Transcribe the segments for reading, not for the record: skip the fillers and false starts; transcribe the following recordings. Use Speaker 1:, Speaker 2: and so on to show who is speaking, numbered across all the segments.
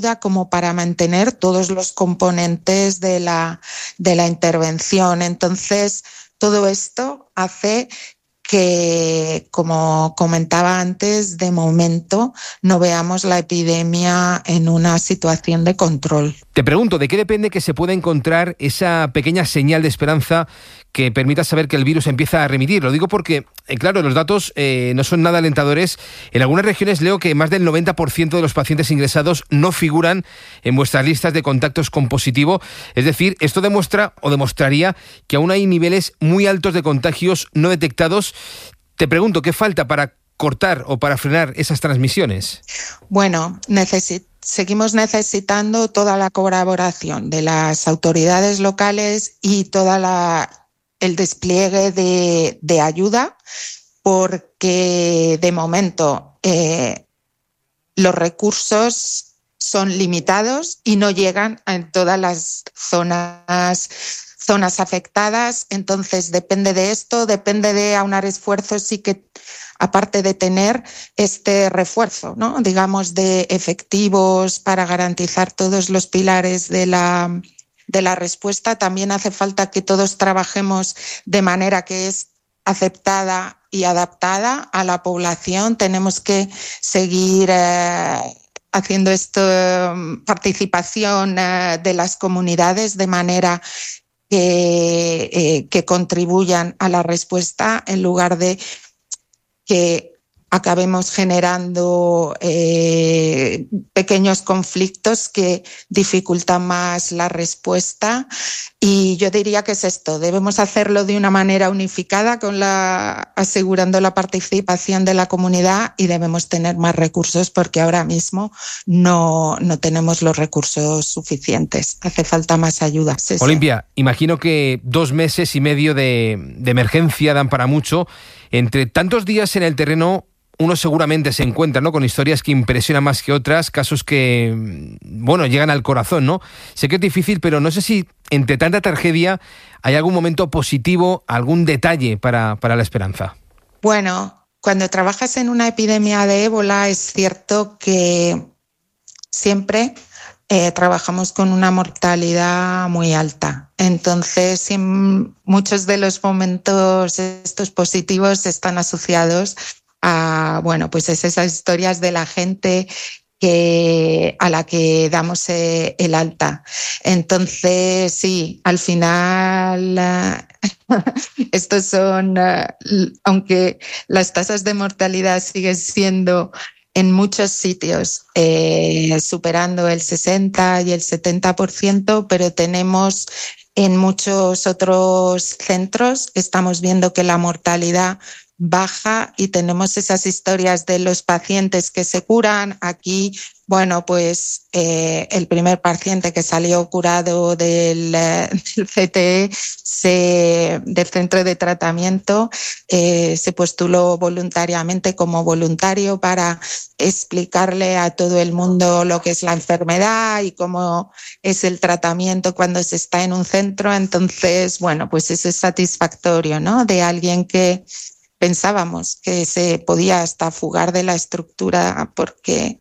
Speaker 1: como para mantener todos los componentes de la intervención. Entonces, todo esto hace que, como comentaba antes, de momento no veamos la epidemia en una situación de control.
Speaker 2: Te pregunto, ¿de qué depende que se pueda encontrar esa pequeña señal de esperanza que permita saber que el virus empieza a remitir? Lo digo porque, claro, los datos no son nada alentadores. En algunas regiones leo que más del 90% de los pacientes ingresados no figuran en vuestras listas de contactos con positivo. Es decir, esto demuestra o demostraría que aún hay niveles muy altos de contagios no detectados. Te pregunto, ¿qué falta para cortar o para frenar esas transmisiones?
Speaker 1: Bueno, seguimos necesitando toda la colaboración de las autoridades locales y el despliegue de ayuda, porque de momento los recursos son limitados y no llegan a todas las zonas afectadas. Entonces depende de esto, depende de aunar esfuerzos, sí que aparte de tener este refuerzo, ¿no?, digamos, de efectivos para garantizar todos los pilares de la respuesta, también hace falta que todos trabajemos de manera que es aceptada y adaptada a la población. Tenemos que seguir haciendo esto, participación de las comunidades de manera que contribuyan a la respuesta, en lugar de que acabemos generando pequeños conflictos que dificultan más la respuesta. Y yo diría que es esto, debemos hacerlo de una manera unificada, asegurando la participación de la comunidad, y debemos tener más recursos porque ahora mismo no tenemos los recursos suficientes. Hace falta más ayuda. Sí,
Speaker 2: Olimpia, imagino que 2 meses y medio de emergencia dan para mucho. Entre tantos días en el terreno, uno seguramente se encuentra, ¿no?, con historias que impresionan más que otras, casos que, bueno, llegan al corazón, ¿no? Sé que es difícil, pero no sé si entre tanta tragedia hay algún momento positivo, algún detalle para la esperanza.
Speaker 1: Bueno, cuando trabajas en una epidemia de ébola, es cierto que siempre trabajamos con una mortalidad muy alta. Entonces, muchos de los momentos estos positivos están asociados a, bueno, pues esas historias de la gente a la que damos el alta. Entonces, sí, al final estos son, aunque las tasas de mortalidad siguen siendo en muchos sitios superando el 60 y el 70%, pero tenemos en muchos otros centros, estamos viendo que la mortalidad baja y tenemos esas historias de los pacientes que se curan. Aquí, bueno, pues el primer paciente que salió curado del CTE, del centro de tratamiento, se postuló voluntariamente como voluntario para explicarle a todo el mundo lo que es la enfermedad y cómo es el tratamiento cuando se está en un centro. Entonces, bueno, pues eso es satisfactorio, ¿no?, de alguien que pensábamos que se podía hasta fugar de la estructura porque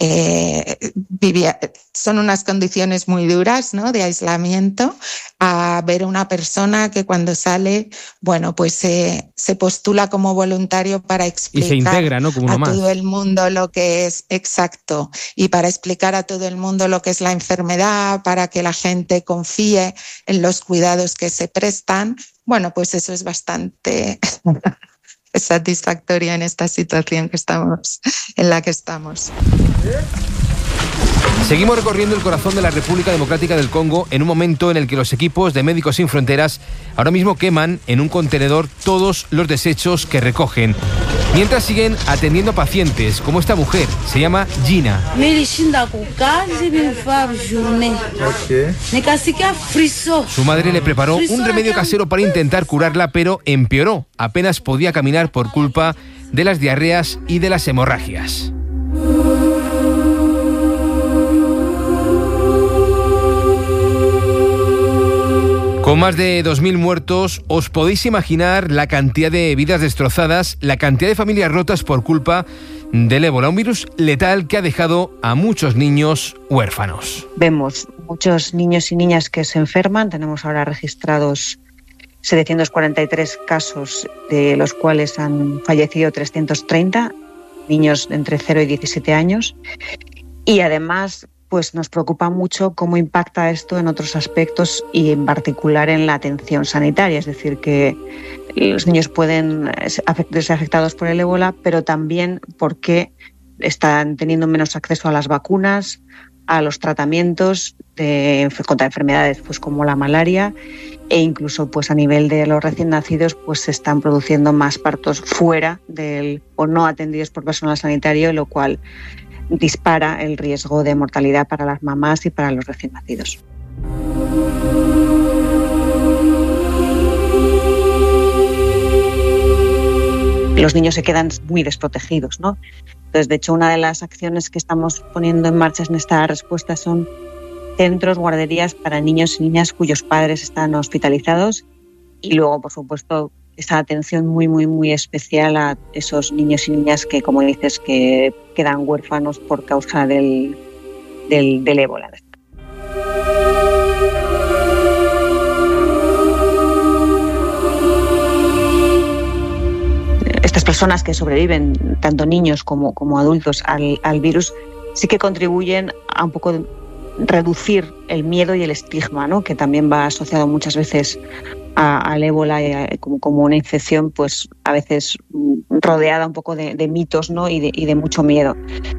Speaker 1: son unas condiciones muy duras, ¿no?, de aislamiento, a ver una persona que cuando sale, bueno, pues se postula como voluntario para explicar
Speaker 2: y se integra, ¿no?, como uno
Speaker 1: a
Speaker 2: más.
Speaker 1: todo el mundo lo que es, exacto, y para explicar a todo el mundo lo que es la enfermedad, para que la gente confíe en los cuidados que se prestan. Bueno, pues eso es bastante es satisfactoria en esta situación en la que estamos.
Speaker 2: Seguimos recorriendo el corazón de la República Democrática del Congo en un momento en el que los equipos de Médicos Sin Fronteras ahora mismo queman en un contenedor todos los desechos que recogen, mientras siguen atendiendo a pacientes como esta mujer. Se llama Gina. Su madre le preparó un remedio casero para intentar curarla, pero empeoró. Apenas podía caminar por culpa de las diarreas y de las hemorragias. Con más de 2.000 muertos, os podéis imaginar la cantidad de vidas destrozadas, la cantidad de familias rotas por culpa del ébola, un virus letal que ha dejado a muchos niños huérfanos.
Speaker 3: Vemos muchos niños y niñas que se enferman. Tenemos ahora registrados 743 casos, de los cuales han fallecido 330 niños de entre 0 y 17 años. Y además, pues nos preocupa mucho cómo impacta esto en otros aspectos y en particular en la atención sanitaria. Es decir, que los niños pueden ser afectados por el ébola, pero también porque están teniendo menos acceso a las vacunas, a los tratamientos contra enfermedades pues como la malaria, e incluso pues a nivel de los recién nacidos pues se están produciendo más partos fuera o no atendidos por personal sanitario, lo cual dispara el riesgo de mortalidad para las mamás y para los recién nacidos. Los niños se quedan muy desprotegidos, ¿no? Entonces, de hecho, una de las acciones que estamos poniendo en marcha en esta respuesta son centros, guarderías para niños y niñas cuyos padres están hospitalizados, y luego, por supuesto, esa atención muy, muy, muy especial a esos niños y niñas que, como dices, que quedan huérfanos por causa del ébola. Estas personas que sobreviven, tanto niños como adultos, al virus, sí que contribuyen a un poco reducir el miedo y el estigma, ¿no? Que también va asociado muchas veces al ébola como una infección, pues a veces rodeada un poco de mitos, ¿no? y de mucho miedo.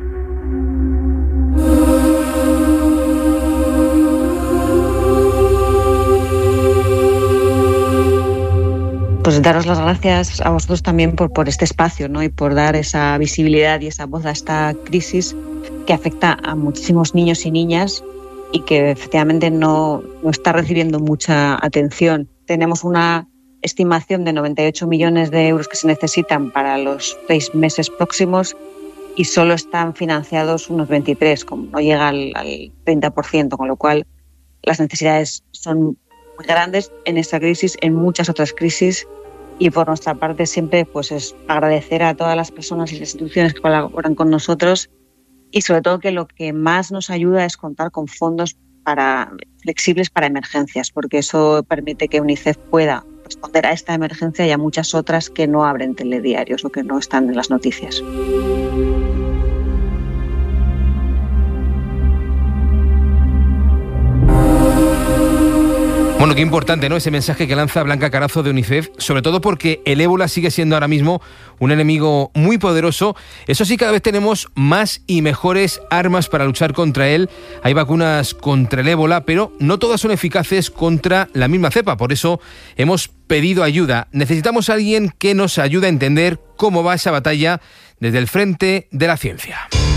Speaker 3: Pues daros las gracias a vosotros también por este espacio, ¿no? Y por dar esa visibilidad y esa voz a esta crisis que afecta a muchísimos niños y niñas y que efectivamente no está recibiendo mucha atención. Tenemos una estimación de 98 millones de euros que se necesitan para los 6 meses próximos y solo están financiados unos 23, como no llega al 30%, con lo cual las necesidades son muy grandes en esta crisis, en muchas otras crisis, y por nuestra parte siempre pues es agradecer a todas las personas y las instituciones que colaboran con nosotros, y sobre todo que lo que más nos ayuda es contar con fondos flexibles para emergencias, porque eso permite que UNICEF pueda responder a esta emergencia y a muchas otras que no abren telediarios o que no están en las noticias.
Speaker 2: Bueno, qué importante, ¿no?, ese mensaje que lanza Blanca Carazo de UNICEF, sobre todo porque el ébola sigue siendo ahora mismo un enemigo muy poderoso. Eso sí, cada vez tenemos más y mejores armas para luchar contra él. Hay vacunas contra el ébola, pero no todas son eficaces contra la misma cepa. Por eso hemos pedido ayuda. Necesitamos a alguien que nos ayude a entender cómo va esa batalla desde el frente de la ciencia.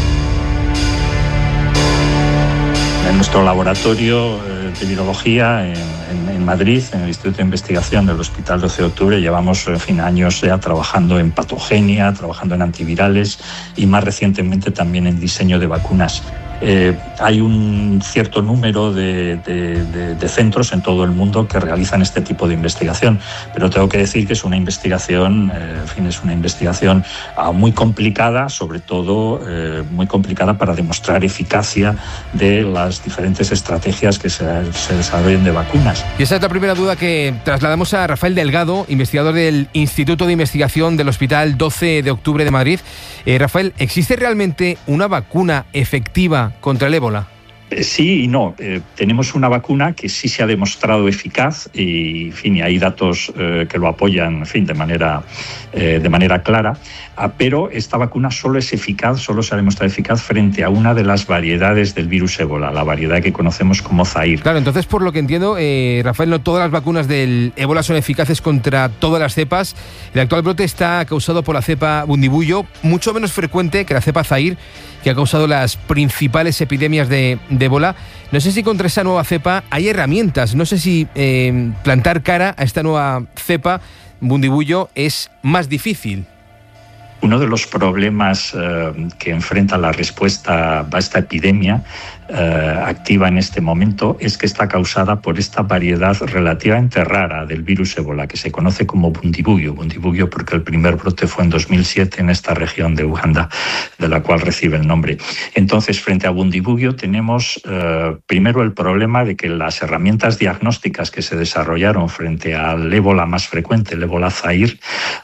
Speaker 4: En nuestro laboratorio de virología en Madrid, en el Instituto de Investigación del Hospital 12 de Octubre, llevamos años ya trabajando en patogenia, trabajando en antivirales y más recientemente también en diseño de vacunas. Hay un cierto número de centros en todo el mundo que realizan este tipo de investigación, pero tengo que decir que es una investigación, es una investigación muy complicada, sobre todo muy complicada para demostrar eficacia de las diferentes estrategias que se desarrollan de vacunas.
Speaker 2: Y esa es la primera duda que trasladamos a Rafael Delgado, investigador del Instituto de Investigación del Hospital 12 de Octubre de Madrid. Rafael, ¿existe realmente una vacuna efectiva contra el ébola?
Speaker 4: Sí y no. Tenemos una vacuna que sí se ha demostrado eficaz y hay datos que lo apoyan de manera clara, pero esta vacuna solo se ha demostrado eficaz frente a una de las variedades del virus ébola, la variedad que conocemos como Zaire.
Speaker 2: Claro, entonces por lo que entiendo, Rafael, no todas las vacunas del ébola son eficaces contra todas las cepas. El actual brote está causado por la cepa Bundibugyo, mucho menos frecuente que la cepa Zaire, que ha causado las principales epidemias de ébola. No sé si contra esa nueva cepa hay herramientas, no sé si plantar cara a esta nueva cepa Bundibugyo es más difícil.
Speaker 4: Uno de los problemas que enfrenta la respuesta a esta epidemia activa en este momento es que está causada por esta variedad relativamente rara del virus ébola, que se conoce como Bundibugyo porque el primer brote fue en 2007 en esta región de Uganda, de la cual recibe el nombre. Entonces, frente a Bundibugyo tenemos primero el problema de que las herramientas diagnósticas que se desarrollaron frente al ébola más frecuente, el ébola Zaire,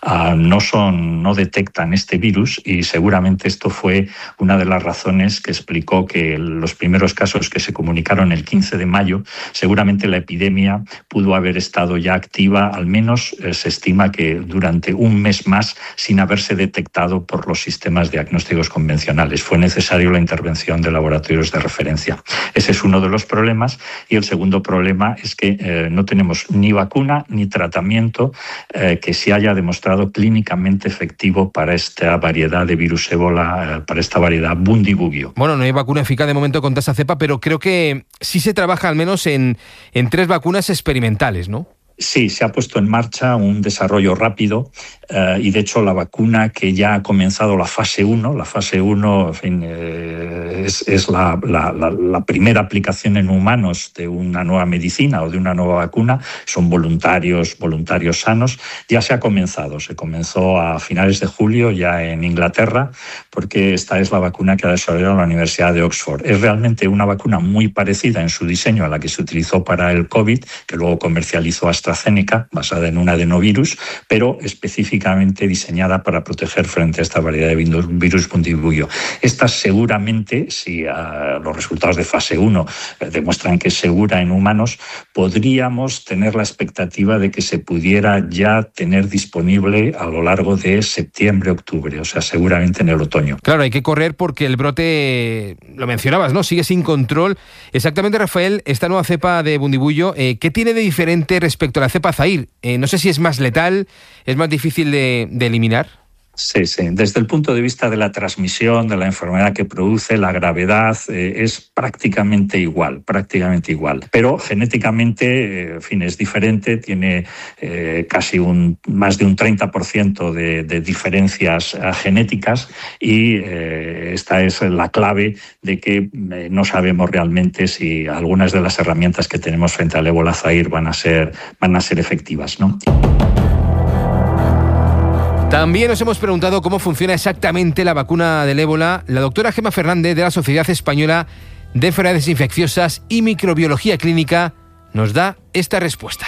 Speaker 4: no detectan este virus, y seguramente esto fue una de las razones que explicó que los primeros casos que se comunicaron el 15 de mayo, seguramente la epidemia pudo haber estado ya activa, al menos se estima que durante un mes más, sin haberse detectado por los sistemas diagnósticos convencionales. Fue necesario la intervención de laboratorios de referencia. Ese es uno de los problemas, y el segundo problema es que no tenemos ni vacuna ni tratamiento que se haya demostrado clínicamente efectivo para esta variedad de virus ébola, para esta variedad Bundibugyo.
Speaker 2: Bueno, no hay vacuna eficaz de momento contra esta cepa, pero creo que sí se trabaja al menos en 3 vacunas experimentales, ¿no?
Speaker 4: Sí, se ha puesto en marcha un desarrollo rápido y de hecho la vacuna que ya ha comenzado la fase 1, en fin, es la primera aplicación en humanos de una nueva medicina o de una nueva vacuna, son voluntarios sanos, ya se comenzó a finales de julio ya en Inglaterra, porque esta es la vacuna que ha desarrollado la Universidad de Oxford. Es realmente una vacuna muy parecida en su diseño a la que se utilizó para el COVID, que luego comercializó AstraZeneca, basada en un adenovirus, pero específicamente diseñada para proteger frente a esta variedad de virus Bundibugyo. Esta seguramente, si los resultados de fase 1 demuestran que es segura en humanos, podríamos tener la expectativa de que se pudiera ya tener disponible a lo largo de septiembre, octubre, o sea, seguramente en el otoño.
Speaker 2: Claro, hay que correr porque el brote, lo mencionabas, ¿no?, sigue sin control. Exactamente, Rafael, esta nueva cepa de Bundibugyo, ¿qué tiene de diferente respecto a la cepa Zaire? No sé si es más letal, es más difícil de eliminar.
Speaker 4: Sí. Desde el punto de vista de la transmisión, de la enfermedad que produce, la gravedad, es prácticamente igual. Pero genéticamente, en fin, es diferente, tiene casi más de un 30% de diferencias genéticas, y esta es la clave de que no sabemos realmente si algunas de las herramientas que tenemos frente al ébola Zaire van a ser efectivas, ¿no?
Speaker 2: También nos hemos preguntado cómo funciona exactamente la vacuna del ébola. La doctora Gemma Fernández, de la Sociedad Española de Enfermedades Infecciosas y Microbiología Clínica, nos da esta respuesta.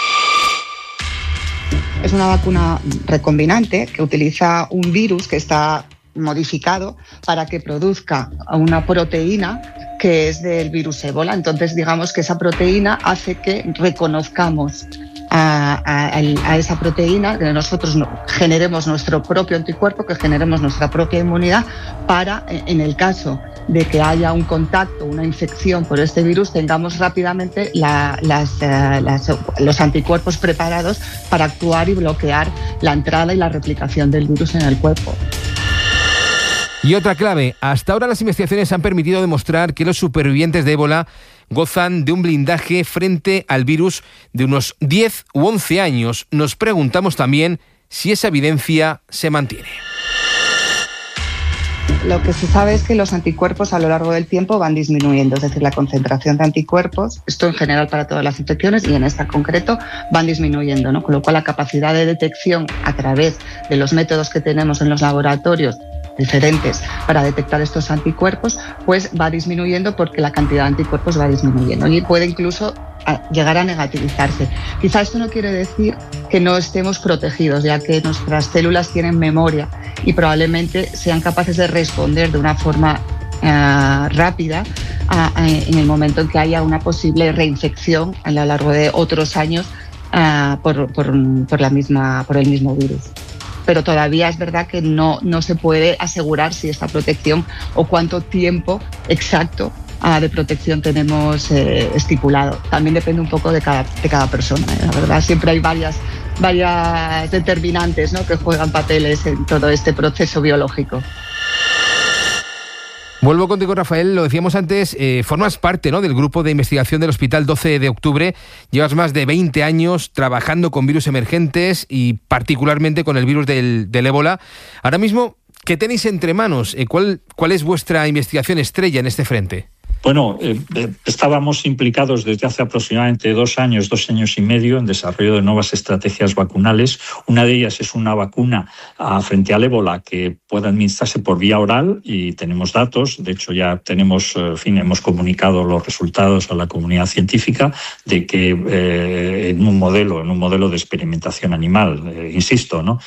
Speaker 5: Es una vacuna recombinante que utiliza un virus que está modificado para que produzca una proteína que es del virus ébola. Entonces, digamos que esa proteína hace que reconozcamos a esa proteína, que nosotros generemos nuestro propio anticuerpo, que generemos nuestra propia inmunidad para, en el caso de que haya un contacto, una infección por este virus, tengamos rápidamente los anticuerpos preparados para actuar y bloquear la entrada y la replicación del virus en el cuerpo.
Speaker 2: Y otra clave, hasta ahora las investigaciones han permitido demostrar que los supervivientes de ébola gozan de un blindaje frente al virus de unos 10 u 11 años. Nos preguntamos también si esa evidencia se mantiene.
Speaker 5: Lo que se sabe es que los anticuerpos a lo largo del tiempo van disminuyendo, es decir, la concentración de anticuerpos, esto en general para todas las infecciones y en esta concreto, van disminuyendo, ¿no? Con lo cual la capacidad de detección a través de los métodos que tenemos en los laboratorios diferentes para detectar estos anticuerpos, pues va disminuyendo porque la cantidad de anticuerpos va disminuyendo y puede incluso llegar a negativizarse. Quizá esto no quiere decir que no estemos protegidos, ya que nuestras células tienen memoria y probablemente sean capaces de responder de una forma rápida en el momento en que haya una posible reinfección a lo largo de otros años por el mismo virus. Pero todavía es verdad que no se puede asegurar si esta protección o cuánto tiempo exacto de protección tenemos estipulado. También depende un poco de cada persona, la verdad. Siempre hay varias determinantes, ¿no?, que juegan papeles en todo este proceso biológico.
Speaker 2: Vuelvo contigo, Rafael. Lo decíamos antes, formas parte, ¿no?, del grupo de investigación del Hospital 12 de Octubre. Llevas más de 20 años trabajando con virus emergentes y particularmente con el virus del ébola. Ahora mismo, ¿qué tenéis entre manos? ¿Cuál es vuestra investigación estrella en este frente?
Speaker 4: Bueno, estábamos implicados desde hace aproximadamente 2 años y medio en desarrollo de nuevas estrategias vacunales. Una de ellas es una vacuna frente al ébola que puede administrarse por vía oral y tenemos datos. De hecho, ya tenemos, hemos comunicado los resultados a la comunidad científica de que en un modelo de experimentación animal, insisto, ¿no?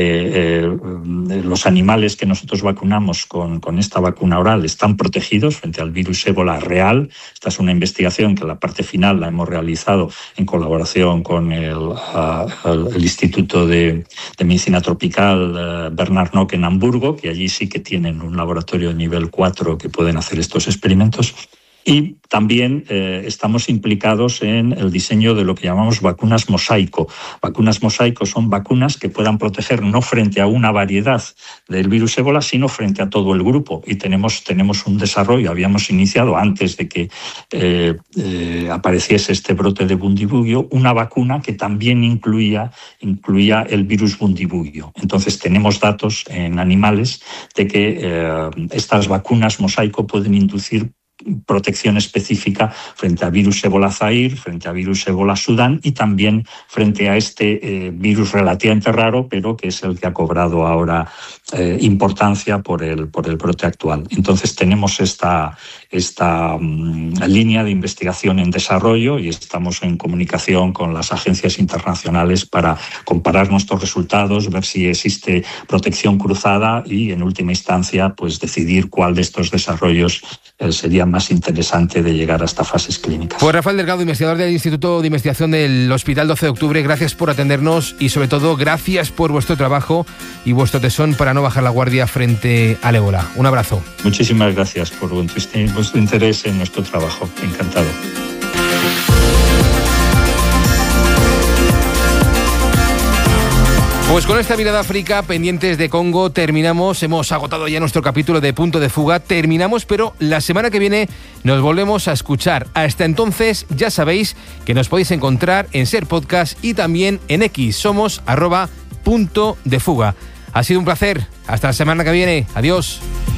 Speaker 4: Los animales que nosotros vacunamos con esta vacuna oral están protegidos frente al virus ébola real. Esta es una investigación que la parte final la hemos realizado en colaboración con el Instituto de Medicina Tropical Bernard Nock en Hamburgo, que allí sí que tienen un laboratorio de nivel 4 que pueden hacer estos experimentos. Y también estamos implicados en el diseño de lo que llamamos vacunas mosaico. Vacunas mosaico son vacunas que puedan proteger no frente a una variedad del virus ébola, sino frente a todo el grupo. Y tenemos un desarrollo, habíamos iniciado antes de que apareciese este brote de bundibugyo, una vacuna que también incluía el virus bundibugyo. Entonces tenemos datos en animales de que estas vacunas mosaico pueden inducir protección específica frente al virus ébola Zaire, frente al virus ébola Sudán y también frente a este virus relativamente raro, pero que es el que ha cobrado ahora importancia por el brote actual. Entonces tenemos esta línea de investigación en desarrollo y estamos en comunicación con las agencias internacionales para comparar nuestros resultados, ver si existe protección cruzada y, en última instancia, pues decidir cuál de estos desarrollos sería más interesante de llegar hasta fases clínicas.
Speaker 2: Pues Rafael Delgado, investigador del Instituto de Investigación del Hospital 12 de Octubre, gracias por atendernos y, sobre todo, gracias por vuestro trabajo y vuestro tesón para no bajar la guardia frente al ébola. Un abrazo.
Speaker 4: Muchísimas gracias por vuestro interés en nuestro trabajo. Encantado.
Speaker 2: Pues con esta mirada a África, pendientes de Congo, terminamos. Hemos agotado ya nuestro capítulo de Punto de Fuga. Terminamos, pero la semana que viene nos volvemos a escuchar. Hasta entonces, ya sabéis que nos podéis encontrar en Ser Podcast y también en X. Somos @Punto de Fuga. Ha sido un placer. Hasta la semana que viene. Adiós.